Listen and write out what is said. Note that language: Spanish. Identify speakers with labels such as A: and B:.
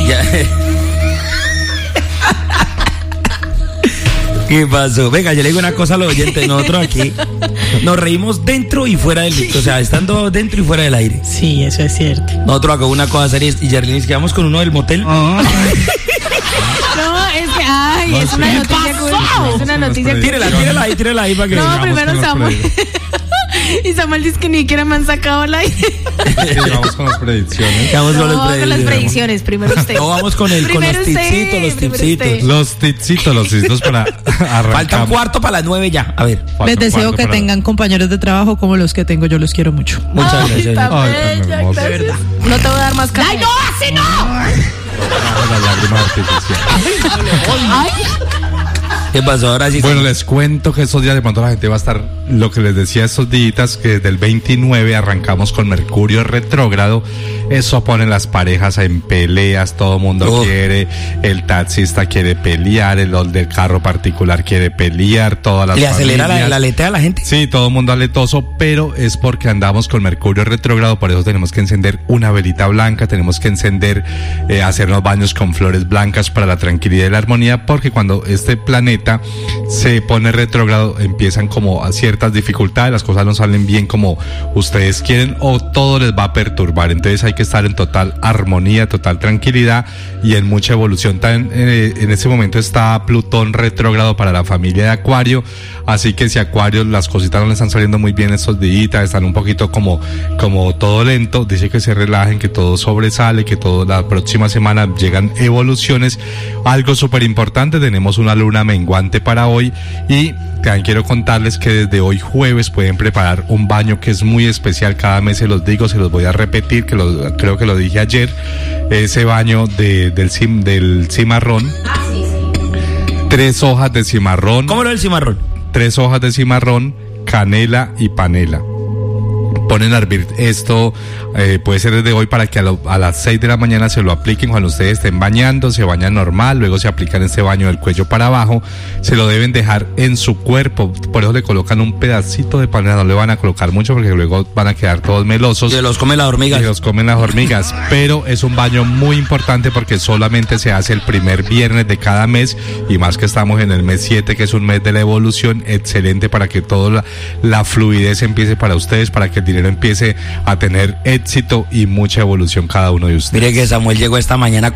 A: ¿Qué pasó? Venga, yo le digo una cosa a los oyentes. Nosotros aquí nos reímos dentro y fuera del micro. O sea, estando dentro y fuera del aire.
B: Sí, eso es cierto.
A: Nosotros acá una cosa seria y Yarlene, quedamos con uno del motel.
B: No, es que, ay, es una noticia. Es una noticia.
A: Tírala ahí para que
B: no, primero Samuel. Y Samuel dice que ni siquiera me han sacado al aire.
C: Vamos con las predicciones.
A: Vamos con
B: las predicciones. Primero usted.
A: No, vamos con los tipsitos.
C: Los tipsitos para arrancar.
A: Falta un cuarto para las 9 ya. A ver.
D: Les deseo que tengan compañeros de trabajo como los que tengo. Yo los quiero mucho.
A: Muchas gracias.
C: Ay, tan hermoso.
B: De verdad. No te voy a dar más café.
D: ¡Ay, no! ¡Así no!
C: Las lágrimas artificiales.
B: Ay.
A: ¿Qué pasó? Ahora sí.
C: Bueno, les cuento que estos días de pronto la gente va a estar, lo que les decía estos días, que desde el 29 arrancamos con Mercurio retrógrado. Eso pone las parejas en peleas, todo el mundo quiere, el taxista quiere pelear, el del carro particular quiere pelear, todas las familias.
A: ¿Le acelera la letra a la gente?
C: Sí, todo el mundo aletoso, pero es porque andamos con Mercurio retrógrado, por eso tenemos que encender una velita blanca, tenemos que encender, hacernos baños con flores blancas para la tranquilidad y la armonía, porque cuando este planeta se pone retrógrado empiezan como a ciertas dificultades, las cosas no salen bien como ustedes quieren o todo les va a perturbar, entonces hay que estar en total armonía, total tranquilidad y en mucha evolución. En este momento está Plutón retrógrado para la familia de Acuario, así que si Acuario las cositas no le están saliendo muy bien estos días, están un poquito como todo lento, dice que se relajen, que todo sobresale, que la próxima semana llegan evoluciones. Algo súper importante, tenemos una luna menguante para hoy y también quiero contarles que desde hoy jueves pueden preparar un baño que es muy especial, cada mes se los digo, se los voy a repetir, creo que lo dije ayer, ese baño del cimarrón, 3 hojas de cimarrón.
A: ¿Cómo lo del cimarrón?
C: 3 hojas de cimarrón, canela y panela. Ponen a hervir esto, puede ser desde hoy para que a las 6 de la mañana se lo apliquen cuando ustedes estén bañando, se bañan normal, luego se aplican este baño del cuello para abajo, se lo deben dejar en su cuerpo, por eso le colocan un pedacito de panela, no le van a colocar mucho porque luego van a quedar todos melosos.
A: Se los comen las hormigas.
C: Pero es un baño muy importante porque solamente se hace el primer viernes de cada mes y más que estamos en el mes 7 que es un mes de la evolución, excelente para que toda la fluidez empiece para ustedes, para que el dinero empiece a tener éxito y mucha evolución cada uno de ustedes.
A: Mire que Samuel llegó esta mañana